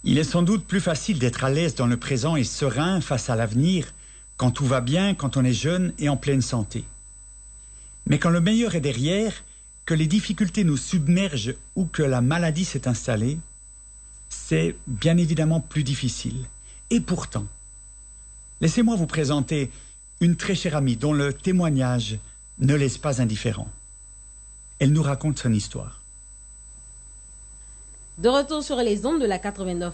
Il est sans doute plus facile d'être à l'aise dans le présent et serein face à l'avenir quand tout va bien, quand on est jeune et en pleine santé. Mais quand le meilleur est derrière, que les difficultés nous submergent ou que la maladie s'est installée, c'est bien évidemment plus difficile. Et pourtant, laissez-moi vous présenter une très chère amie dont le témoignage ne laisse pas indifférent. Elle nous raconte son histoire. De retour sur les ondes de la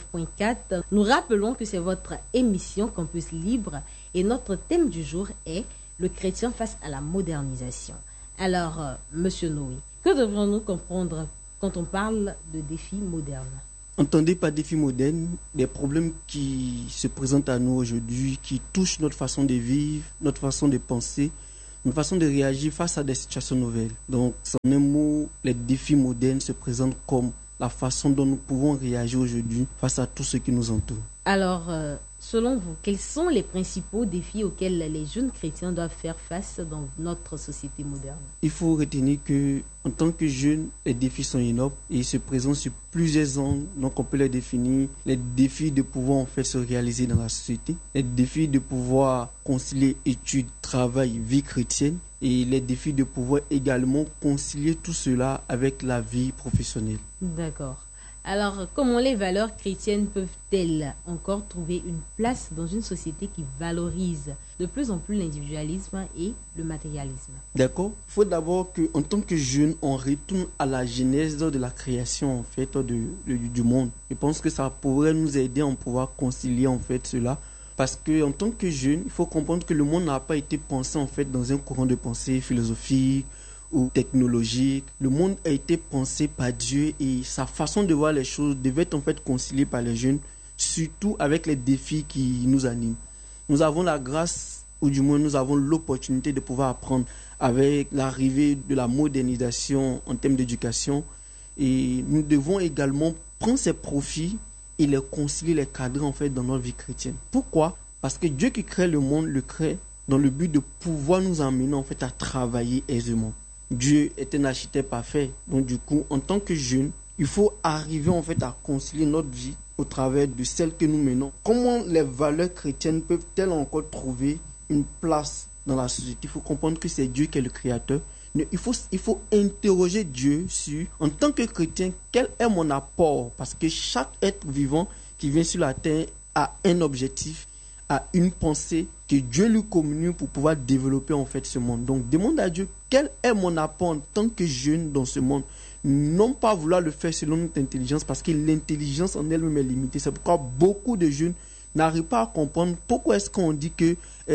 89.4, nous rappelons que c'est votre émission Campus Libre et notre thème du jour est le chrétien face à la modernisation. Alors, Monsieur Noé, que devrions-nous comprendre quand on parle de défis modernes? Entendez par défis modernes des problèmes qui se présentent à nous aujourd'hui, qui touchent notre façon de vivre, notre façon de penser, notre façon de réagir face à des situations nouvelles. Donc, sans un mot, les défis modernes se présentent comme la façon dont nous pouvons réagir aujourd'hui face à tout ce qui nous entoure. Alors, selon vous, quels sont les principaux défis auxquels les jeunes chrétiens doivent faire face dans notre société moderne? Il faut retenir que, en tant que jeunes, les défis sont énormes et ils se présentent sur plusieurs angles. Donc, on peut les définir. Les défis de pouvoir en fait se réaliser dans la société, les défis de pouvoir concilier études, travail, vie chrétienne, et les défis de pouvoir également concilier tout cela avec la vie professionnelle. D'accord. Alors, comment les valeurs chrétiennes peuvent-elles encore trouver une place dans une société qui valorise de plus en plus l'individualisme et le matérialisme? D'accord. Il faut d'abord qu'en tant que jeunes, on retourne à la genèse de la création en fait du monde. Je pense que ça pourrait nous aider à pouvoir concilier en fait cela. Parce qu'en tant que jeune, il faut comprendre que le monde n'a pas été pensé en fait dans un courant de pensée philosophique ou technologique. Le monde a été pensé par Dieu et sa façon de voir les choses devait être en fait conciliée par les jeunes, surtout avec les défis qui nous animent. Nous avons la grâce, ou du moins nous avons l'opportunité de pouvoir apprendre avec l'arrivée de la modernisation en termes d'éducation. Et nous devons également prendre ces profits et les concilier, les cadrer en fait dans notre vie chrétienne. Pourquoi? Parce que Dieu qui crée le monde le crée dans le but de pouvoir nous amener en fait à travailler aisément. Dieu est un architecte parfait. Donc du coup, en tant que jeune, il faut arriver en fait à concilier notre vie au travers de celle que nous menons. Comment les valeurs chrétiennes peuvent-elles encore trouver une place dans la société? Il faut comprendre que c'est Dieu qui est le créateur. Il faut interroger Dieu sur, en tant que chrétien, quel est mon apport? Parce que chaque être vivant qui vient sur la terre a un objectif, a une pensée que Dieu lui communique pour pouvoir développer en fait ce monde. Donc demande à Dieu quel est mon apport en tant que jeune dans ce monde. Non pas vouloir le faire selon notre intelligence, parce que l'intelligence en elle-même est limitée. C'est pourquoi beaucoup de jeunes n'arrivent pas à comprendre pourquoi est-ce qu'on dit que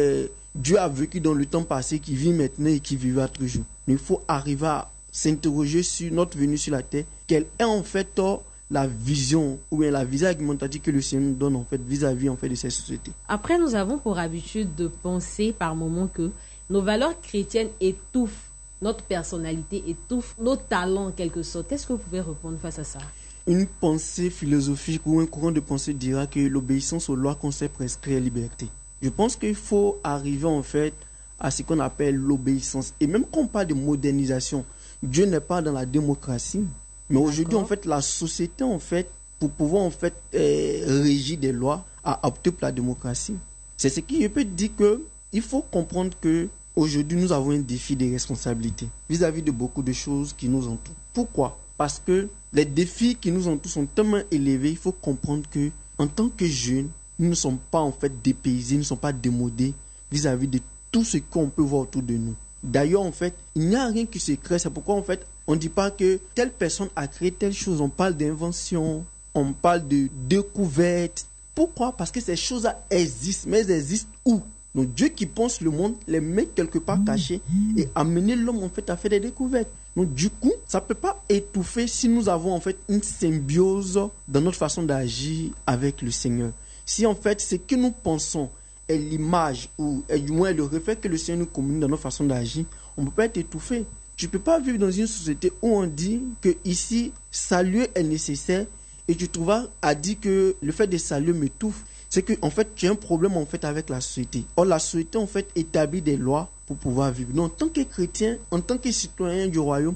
Dieu a vécu dans le temps passé, qui vit maintenant et qui vivra toujours. Mais il faut arriver à s'interroger sur notre venue sur la terre. Quelle est en fait la vision ou bien la visée argumentative que le Seigneur nous donne en fait vis-à-vis en fait de cette société. Après, nous avons pour habitude de penser par moments que nos valeurs chrétiennes étouffent notre personnalité, étouffent nos talents en quelque sorte. Qu'est-ce que vous pouvez répondre face à ça? Une pensée philosophique ou un courant de pensée dira que l'obéissance aux lois qu'on s'est prescrites est liberté. Je pense qu'il faut arriver en fait à ce qu'on appelle l'obéissance. Et même quand on parle de modernisation, Dieu n'est pas dans la démocratie. Mais aujourd'hui, en fait, la société, en fait, pour pouvoir en fait régir des lois, a opté pour la démocratie. C'est ce qui peut dire que il faut comprendre que aujourd'hui, nous avons un défi de responsabilité vis-à-vis de beaucoup de choses qui nous entourent. Pourquoi? Parce que les défis qui nous entourent sont tellement élevés. Il faut comprendre que, en tant que jeunes, nous ne sommes pas en fait dépaysés, nous ne sommes pas démodés vis-à-vis de tout ce qu'on peut voir autour de nous. D'ailleurs, en fait, il n'y a rien qui se crée. C'est pourquoi, en fait, on ne dit pas que telle personne a créé telle chose. On parle d'invention, on parle de découverte. Pourquoi? Parce que ces choses-là existent. Mais elles existent où? Donc, Dieu qui pense le monde, les met quelque part cachés et amener l'homme, en fait, à faire des découvertes. Donc, du coup, ça ne peut pas étouffer si nous avons, en fait, une symbiose dans notre façon d'agir avec le Seigneur. Si, en fait, ce que nous pensons est l'image ou est du moins le reflet que le Seigneur nous communique dans notre façon d'agir, on ne peut pas être étouffé. Tu ne peux pas vivre dans une société où on dit que ici, saluer est nécessaire et tu trouves à dire que le fait de saluer m'étouffe. C'est que en fait, tu as un problème en fait avec la société. Or, la société en fait établit des lois pour pouvoir vivre. Donc, en tant que chrétien, en tant que citoyen du royaume,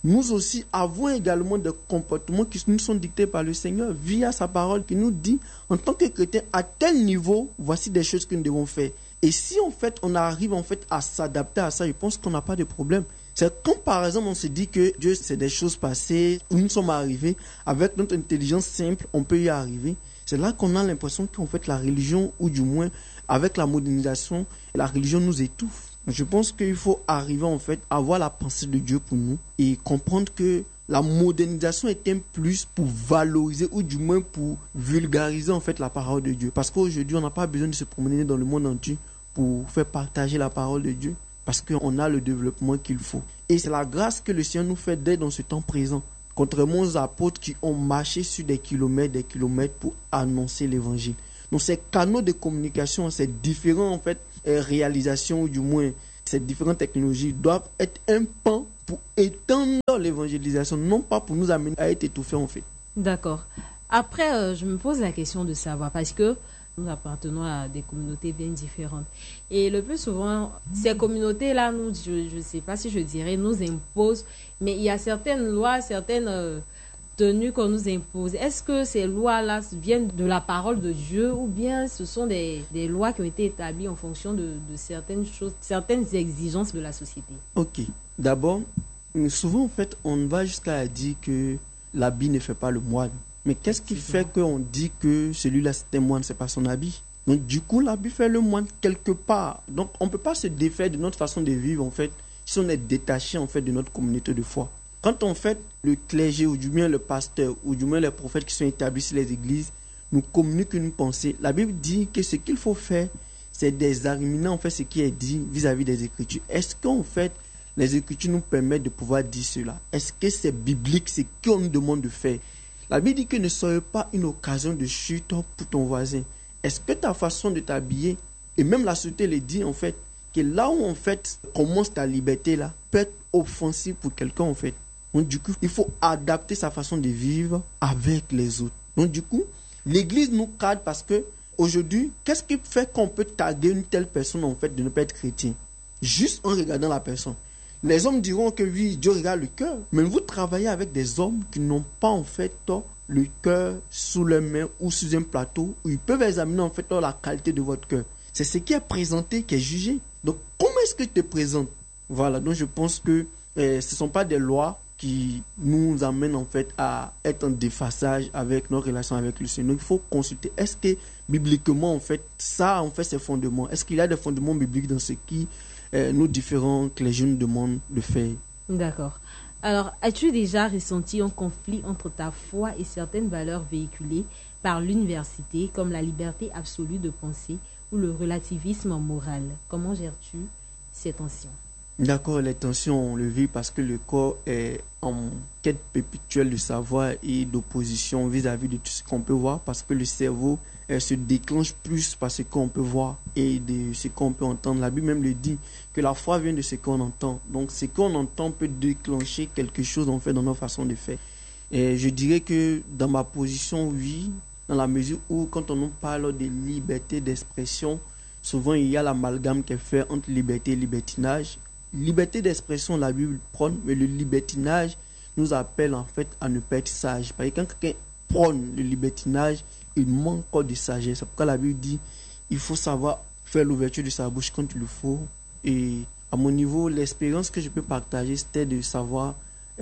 nous aussi avons également des comportements qui nous sont dictés par le Seigneur via sa parole qui nous dit, en tant que chrétien, à tel niveau, voici des choses que nous devons faire. Et si en fait on arrive en fait à s'adapter à ça, je pense qu'on n'a pas de problème. C'est comme par exemple on se dit que Dieu c'est des choses passées où nous sommes arrivés, avec notre intelligence simple on peut y arriver. C'est là qu'on a l'impression qu'en fait la religion, ou du moins avec la modernisation, la religion nous étouffe. Je pense qu'il faut arriver en fait à voir la pensée de Dieu pour nous et comprendre que la modernisation est un plus pour valoriser ou du moins pour vulgariser en fait la parole de Dieu. Parce qu'aujourd'hui on n'a pas besoin de se promener dans le monde entier pour faire partager la parole de Dieu. Parce qu'on a le développement qu'il faut. Et c'est la grâce que le Seigneur nous fait d'être dans ce temps présent. Contrairement aux apôtres qui ont marché sur des kilomètres pour annoncer l'évangile. Donc ces canaux de communication, ces différentes en fait, réalisations, ou du moins ces différentes technologies doivent être un pan pour étendre l'évangélisation, non pas pour nous amener à être étouffés en fait. D'accord. Après, je me pose la question de savoir, parce que nous appartenons à des communautés bien différentes. Et le plus souvent, ces communautés-là, nous, je ne sais pas si je dirais, nous imposent, mais il y a certaines lois, certaines tenues qu'on nous impose. Est-ce que ces lois-là viennent de la parole de Dieu ou bien ce sont des lois qui ont été établies en fonction de certaines choses, certaines exigences de la société? Ok. D'abord, souvent, en fait, on va jusqu'à dire que l'habit ne fait pas le moine. Mais qu'est-ce qui fait qu'on dit que celui-là c'est un moine, c'est pas son habit? Donc du coup, l'habit fait le moine quelque part. Donc on ne peut pas se défaire de notre façon de vivre en fait, si on est détaché en fait de notre communauté de foi. Quand en fait le clergé ou du moins le pasteur ou du moins les prophètes qui sont établis sur les églises nous communiquent une pensée, la Bible dit que ce qu'il faut faire, c'est d'examiner en fait ce qui est dit vis-à-vis des Écritures. Est-ce qu'en fait les Écritures nous permettent de pouvoir dire cela? Est-ce que c'est biblique ce qu'on nous demande de faire? La Bible dit que ne soyez pas une occasion de chute pour ton voisin. Est-ce que ta façon de t'habiller, et même la société le dit en fait, que là où en fait commence ta liberté là, peut être offensif pour quelqu'un en fait. Donc du coup, il faut adapter sa façon de vivre avec les autres. Donc du coup, l'Église nous cadre parce que aujourd'hui, qu'est-ce qui fait qu'on peut taguer une telle personne en fait de ne pas être chrétien? Juste en regardant la personne. Les hommes diront que oui, Dieu regarde le cœur. Mais vous travaillez avec des hommes qui n'ont pas en fait le cœur sous leurs mains ou sous un plateau où ils peuvent examiner en fait la qualité de votre cœur. C'est ce qui est présenté qui est jugé. Donc comment est-ce que tu te présentes? Voilà, donc je pense que ce ne sont pas des lois qui nous amènent en fait à être en déphasage avec nos relations avec le Seigneur. Il faut consulter. Est-ce que bibliquement en fait ça en fait ses fondements? Est-ce qu'il y a des fondements bibliques dans ce qui nos différents clergés nous demandent de faire? D'accord. Alors, as-tu déjà ressenti un conflit entre ta foi et certaines valeurs véhiculées par l'université, comme la liberté absolue de penser ou le relativisme moral? Comment gères-tu ces tensions? D'accord, les tensions, on le vit parce que le corps est en quête perpétuelle de savoir et d'opposition vis-à-vis de tout ce qu'on peut voir, parce que le cerveau se déclenche plus par ce qu'on peut voir et de ce qu'on peut entendre. La Bible même le dit, que la foi vient de ce qu'on entend. Donc ce qu'on entend peut déclencher quelque chose en fait dans nos façons de faire. Et je dirais que dans ma position, oui, dans la mesure où quand on nous parle de liberté d'expression, souvent il y a l'amalgame qui est fait entre liberté et libertinage. Liberté d'expression, la Bible prône, mais le libertinage nous appelle en fait à ne pas être sage. Parce que quand quelqu'un prône le libertinage, il manque encore de sagesse. C'est pourquoi la Bible dit il faut savoir faire l'ouverture de sa bouche quand il le faut. Et à mon niveau, l'expérience que je peux partager, c'était de savoir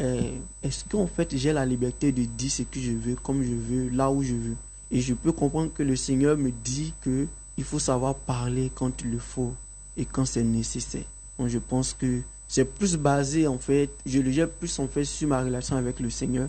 est-ce qu'en fait j'ai la liberté de dire ce que je veux, comme je veux, là où je veux. Et je peux comprendre que le Seigneur me dit que il faut savoir parler quand il le faut et quand c'est nécessaire. Donc je pense que c'est plus basé en fait, je le gère plus en fait sur ma relation avec le Seigneur.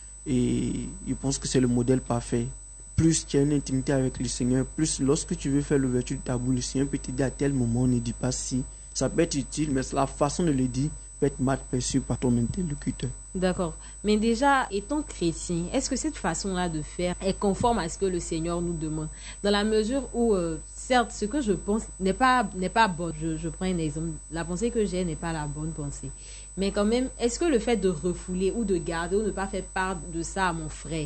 Et je pense que c'est le modèle parfait. Plus tu as une intimité avec le Seigneur, plus lorsque tu veux faire l'ouverture de ta bouche, le Seigneur peut te dire à tel moment, ne dis pas si. Ça peut être utile, mais la façon de le dire peut être mal perçue par ton interlocuteur. D'accord. Mais déjà, étant chrétien, est-ce que cette façon-là de faire est conforme à ce que le Seigneur nous demande? Dans la mesure où, certes, ce que je pense n'est pas bon. Je prends un exemple. La pensée que j'ai n'est pas la bonne pensée. Mais quand même, est-ce que le fait de refouler ou de garder ou ne pas faire part de ça à mon frère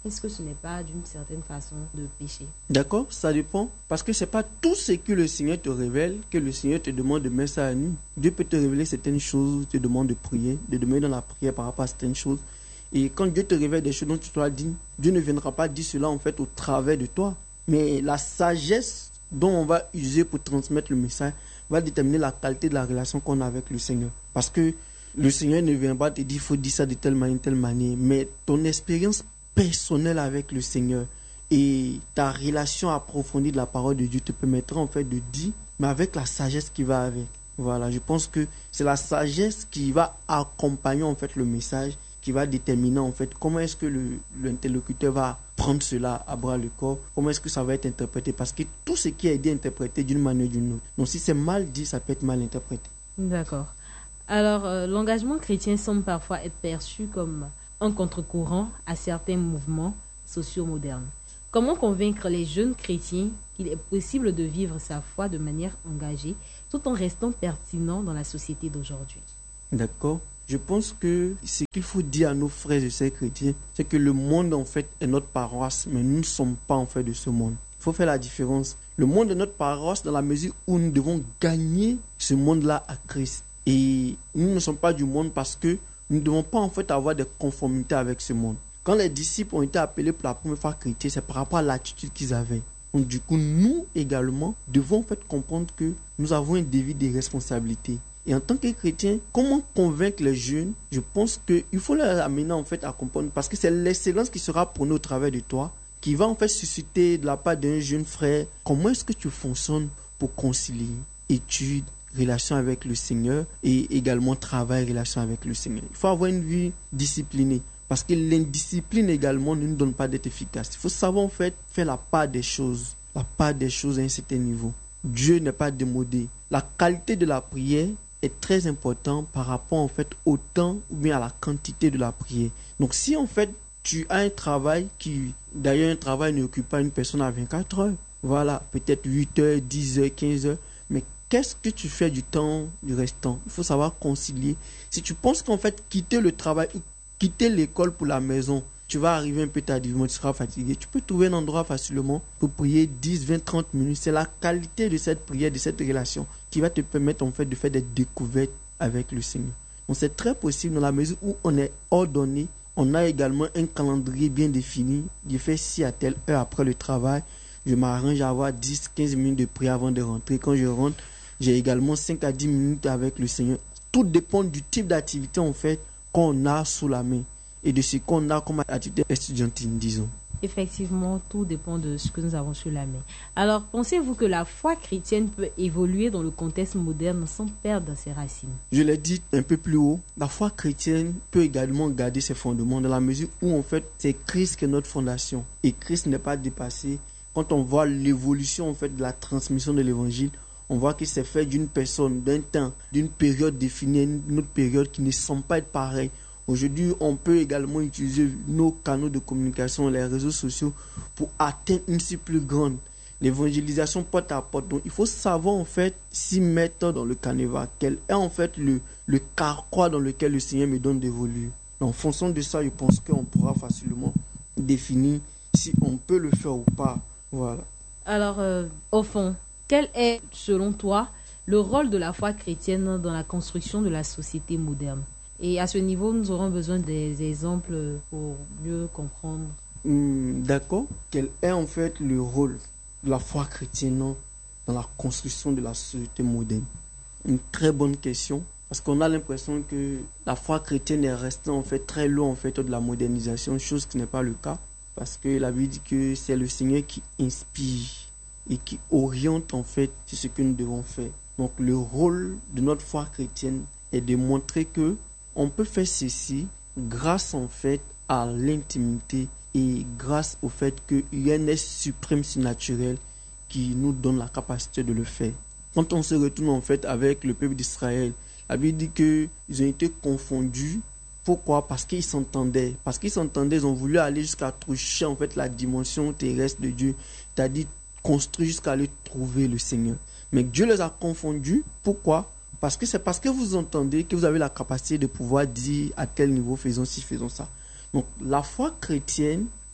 est-ce que ce n'est pas d'une certaine façon de péché? D'accord, ça dépend. Parce que c'est pas tout ce que le Seigneur te révèle que le Seigneur te demande de mettre ça à nu. Dieu peut te révéler certaines choses, te demande de prier, de demeurer dans la prière par rapport à certaines choses. Et quand Dieu te révèle des choses dont tu dois dire, Dieu ne viendra pas dire cela en fait au travers de toi. Mais la sagesse dont on va user pour transmettre le message va déterminer la qualité de la relation qu'on a avec le Seigneur. Parce que le Seigneur ne vient pas te dire, il faut dire ça de telle manière. Mais ton expérience personnelle avec le Seigneur et ta relation approfondie de la parole de Dieu te permettra en fait de dire, mais avec la sagesse qui va avec. Voilà, je pense que c'est la sagesse qui va accompagner en fait le message, qui va déterminer en fait comment est-ce que l'interlocuteur va prendre cela à bras le corps, comment est-ce que ça va être interprété. Parce que tout ce qui a été interprété d'une manière ou d'une autre. Donc si c'est mal dit, ça peut être mal interprété. D'accord. Alors, l'engagement chrétien semble parfois être perçu comme un contre-courant à certains mouvements sociaux modernes. Comment convaincre les jeunes chrétiens qu'il est possible de vivre sa foi de manière engagée tout en restant pertinent dans la société d'aujourd'hui? D'accord. Je pense que ce qu'il faut dire à nos frères et sœurs chrétiens, c'est que le monde en fait est notre paroisse, mais nous ne sommes pas en fait de ce monde. Il faut faire la différence. Le monde est notre paroisse dans la mesure où nous devons gagner ce monde-là à Christ. Et nous ne sommes pas du monde parce que nous ne devons pas en fait avoir des conformités avec ce monde. Quand les disciples ont été appelés pour la première fois chrétiens, c'est par rapport à l'attitude qu'ils avaient. Donc du coup, nous également devons en fait comprendre que nous avons un devis de responsabilité. Et en tant que chrétien, comment convaincre les jeunes? Je pense qu'il faut les amener en fait à comprendre, parce que c'est l'excellence qui sera prônée au travers de toi, qui va en fait susciter de la part d'un jeune frère, comment est-ce que tu fonctionnes pour concilier études, relation avec le Seigneur et également travail, relation avec le Seigneur. Il faut avoir une vie disciplinée, parce que l'indiscipline également ne nous donne pas d'être efficace. Il faut savoir en fait faire la part des choses à un certain niveau. Dieu n'est pas démodé. La qualité de la prière est très importante par rapport en fait au temps ou bien à la quantité de la prière. Donc si en fait tu as un travail qui, d'ailleurs un travail n'occupe pas une personne à 24 heures, voilà, peut-être 8 heures, 10 heures, 15 heures, mais qu'est-ce que tu fais du temps du restant? Il faut savoir concilier. Si tu penses qu'en fait quitter le travail, quitter l'école pour la maison, tu vas arriver un peu tardivement, tu seras fatigué. Tu peux trouver un endroit facilement pour prier 10, 20, 30 minutes. C'est la qualité de cette prière, de cette relation qui va te permettre en fait de faire des découvertes avec le Seigneur. Donc c'est très possible dans la mesure où on est ordonné. On a également un calendrier bien défini. Je fais ci à telle heure après le travail. Je m'arrange à avoir 10, 15 minutes de prière avant de rentrer. Quand je rentre, j'ai également 5 à 10 minutes avec le Seigneur. Tout dépend du type d'activité en fait qu'on a sous la main et de ce qu'on a comme activité estudiantine, disons. Effectivement, tout dépend de ce que nous avons sur la main. Alors, pensez-vous que la foi chrétienne peut évoluer dans le contexte moderne sans perdre ses racines? Je l'ai dit un peu plus haut, la foi chrétienne peut également garder ses fondements dans la mesure où en fait c'est Christ qui est notre fondation et Christ n'est pas dépassé. Quand on voit l'évolution en fait de la transmission de l'évangile, on voit que c'est fait d'une personne, d'un temps, d'une période définie, une autre période qui ne semble pas être pareille. Aujourd'hui, on peut également utiliser nos canaux de communication, les réseaux sociaux, pour atteindre une cible plus grande. L'évangélisation porte à porte. Donc, il faut savoir en fait s'y mettre dans le canevas. Quel est en fait le carquois dans lequel le Seigneur me donne d'évoluer. En fonction de ça, je pense qu'on pourra facilement définir si on peut le faire ou pas. Voilà. Alors, au fond, quel est, selon toi, le rôle de la foi chrétienne dans la construction de la société moderne? Et à ce niveau, nous aurons besoin des exemples pour mieux comprendre. D'accord. Quel est en fait le rôle de la foi chrétienne dans la construction de la société moderne? Une très bonne question, parce qu'on a l'impression que la foi chrétienne est restée en fait très loin en fait de la modernisation, chose qui n'est pas le cas, parce que la Bible dit que c'est le Seigneur qui inspire et qui oriente en fait sur ce que nous devons faire. Donc le rôle de notre foi chrétienne est de montrer que on peut faire ceci grâce en fait à l'intimité et grâce au fait qu'il y a un être suprême surnaturel qui nous donne la capacité de le faire. Quand on se retourne en fait avec le peuple d'Israël, la Bible dit qu'ils ont été confondus. Pourquoi? Parce qu'ils s'entendaient. Parce qu'ils s'entendaient, ils ont voulu aller jusqu'à toucher en fait la dimension terrestre de Dieu, c'est-à-dire construire jusqu'à aller trouver le Seigneur. Mais Dieu les a confondus. Pourquoi? Parce que c'est parce que vous entendez que vous avez la capacité de pouvoir dire à tel niveau faisons ci, faisons ça. Donc la foi chrétienne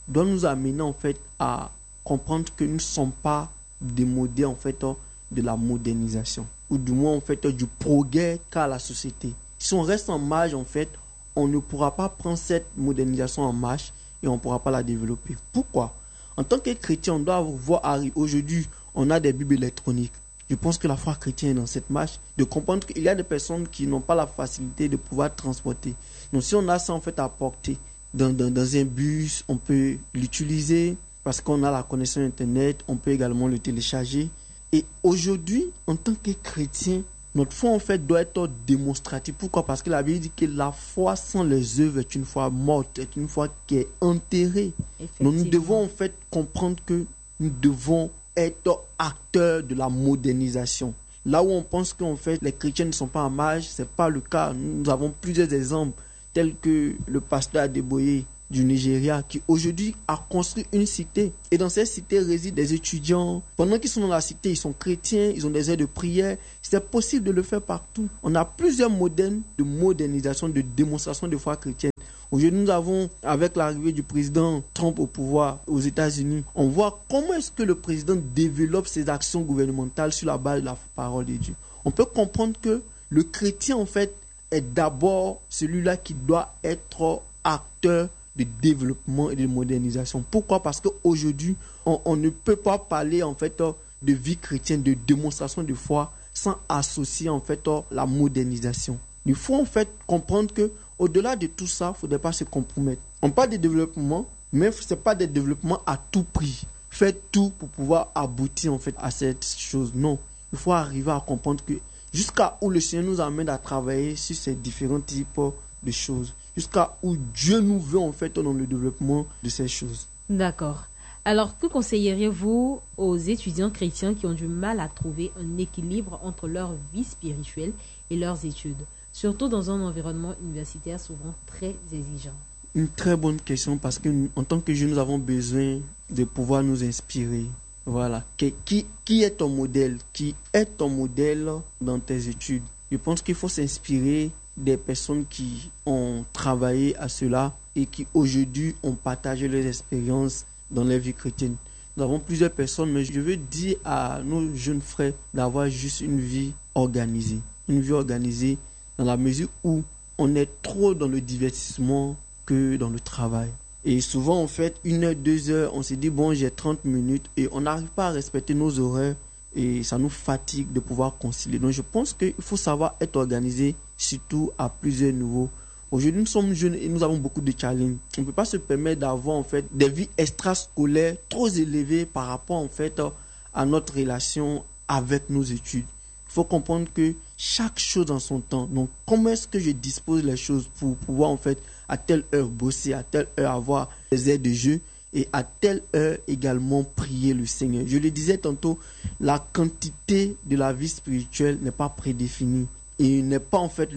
doit nous amener en fait à comprendre que nous ne sommes pas démodés en fait de la modernisation, ou du moins en fait du progrès qu'a la société. Si on reste en marge, en fait, on ne pourra pas prendre cette modernisation en marche et on ne pourra pas la développer. Pourquoi? En tant que chrétien, on doit voir arriver. Aujourd'hui, on a des bibles électroniques. Je pense que la foi chrétienne est dans cette marche, de comprendre qu'il y a des personnes qui n'ont pas la facilité de pouvoir transporter. Donc si on a ça en fait à porter dans un bus, on peut l'utiliser parce qu'on a la connexion Internet, on peut également le télécharger. Et aujourd'hui, en tant que chrétien, notre foi en fait doit être démonstrative. Pourquoi? Parce que la Bible dit que la foi sans les œuvres est une foi morte, est une foi qui est enterrée. Donc nous devons en fait comprendre que nous devons être acteurs de la modernisation. Là où on pense qu'en fait les chrétiens ne sont pas en marge, ce n'est pas le cas. Nous avons plusieurs exemples, tels que le pasteur Adeboye du Nigeria, qui aujourd'hui a construit une cité. Et dans cette cité résident des étudiants. Pendant qu'ils sont dans la cité, ils sont chrétiens, ils ont des heures de prière. C'est possible de le faire partout. On a plusieurs modèles de modernisation, de démonstration de foi chrétienne. Aujourd'hui, nous avons, avec l'arrivée du président Trump au pouvoir aux États-Unis, on voit comment est-ce que le président développe ses actions gouvernementales sur la base de la parole de Dieu. On peut comprendre que le chrétien, en fait, est d'abord celui-là qui doit être acteur de développement et de modernisation. Pourquoi? Parce qu'aujourd'hui, on ne peut pas parler en fait de vie chrétienne, de démonstration de foi sans associer en fait la modernisation. Il faut en fait comprendre que au-delà de tout ça, il ne faudrait pas se compromettre. On parle de développement, mais ce n'est pas de développement à tout prix. Faites tout pour pouvoir aboutir en fait à cette chose. Non, il faut arriver à comprendre que jusqu'à où le Seigneur nous amène à travailler sur ces différents types de choses, jusqu'à où Dieu nous veut en fait dans le développement de ces choses. D'accord. Alors, que conseilleriez-vous aux étudiants chrétiens qui ont du mal à trouver un équilibre entre leur vie spirituelle et leurs études, surtout dans un environnement universitaire souvent très exigeant? Une très bonne question, parce qu'en tant que jeunes, nous avons besoin de pouvoir nous inspirer. Voilà. Qui est ton modèle? Qui est ton modèle dans tes études? Je pense qu'il faut s'inspirer des personnes qui ont travaillé à cela et qui aujourd'hui ont partagé leurs expériences dans la vie chrétienne. Nous avons plusieurs personnes, mais je veux dire à nos jeunes frères d'avoir juste une vie organisée. Une vie organisée dans la mesure où on est trop dans le divertissement que dans le travail. Et souvent, en fait, 1 heure, 2 heures, on se dit, bon, j'ai 30 minutes et on n'arrive pas à respecter nos horaires et ça nous fatigue de pouvoir concilier. Donc, je pense qu'il faut savoir être organisé, surtout à plusieurs niveaux. Aujourd'hui, nous sommes jeunes et nous avons beaucoup de challenges. On ne peut pas se permettre d'avoir, en fait, des vies extrascolaires trop élevées par rapport, en fait, à notre relation avec nos études. Il faut comprendre que chaque chose en son temps. Donc, comment est-ce que je dispose les choses pour pouvoir, en fait, à telle heure bosser, à telle heure avoir des heures de jeu et à telle heure également prier le Seigneur. Je le disais tantôt, la quantité de la vie spirituelle n'est pas prédéfinie et n'est pas en fait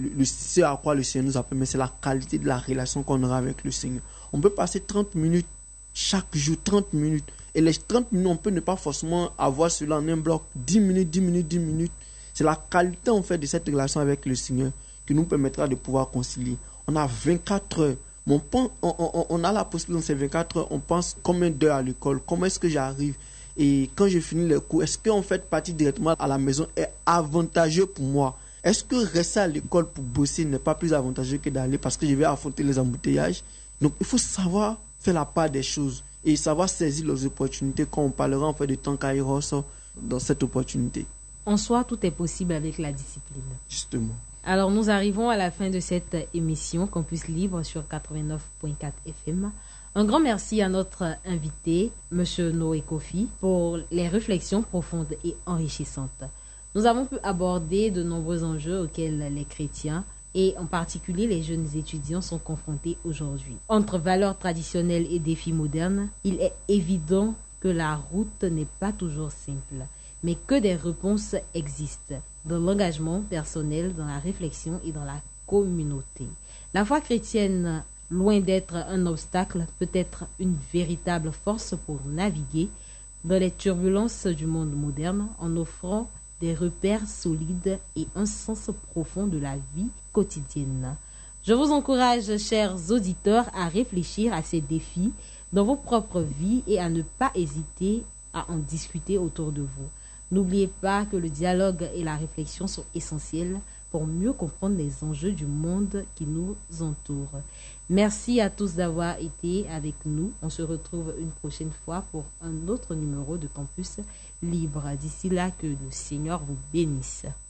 ce à quoi le Seigneur nous appelle, mais c'est la qualité de la relation qu'on aura avec le Seigneur. On peut passer 30 minutes chaque jour, 30 minutes. Et les 30 minutes, on peut ne pas forcément avoir cela en un bloc. 10 minutes, 10 minutes, 10 minutes. C'est la qualité en fait de cette relation avec le Seigneur qui nous permettra de pouvoir concilier. On a 24 heures. On a la possibilité dans ces 24 heures, on pense combien d'heures à l'école, comment est-ce que j'arrive. Et quand je finis les cours, est-ce qu'en fait partir directement à la maison est avantageux pour moi? Est-ce que rester à l'école pour bosser n'est pas plus avantageux que d'aller parce que je vais affronter les embouteillages? Donc il faut savoir faire la part des choses et savoir saisir les opportunités quand on parlera en fait de temps Kairos dans cette opportunité. En soi, tout est possible avec la discipline. Justement. Alors, nous arrivons à la fin de cette émission Campus Libre sur 89.4 FM. Un grand merci à notre invité, M. Noé Kofi, pour les réflexions profondes et enrichissantes. Nous avons pu aborder de nombreux enjeux auxquels les chrétiens et en particulier les jeunes étudiants sont confrontés aujourd'hui. Entre valeurs traditionnelles et défis modernes, il est évident que la route n'est pas toujours simple, mais que des réponses existent dans l'engagement personnel, dans la réflexion et dans la communauté. La foi chrétienne, loin d'être un obstacle, peut être une véritable force pour naviguer dans les turbulences du monde moderne en offrant des repères solides et un sens profond de la vie quotidienne. Je vous encourage, chers auditeurs, à réfléchir à ces défis dans vos propres vies et à ne pas hésiter à en discuter autour de vous. N'oubliez pas que le dialogue et la réflexion sont essentiels pour mieux comprendre les enjeux du monde qui nous entoure. Merci à tous d'avoir été avec nous. On se retrouve une prochaine fois pour un autre numéro de Campus Libre. D'ici là, que le Seigneur vous bénisse.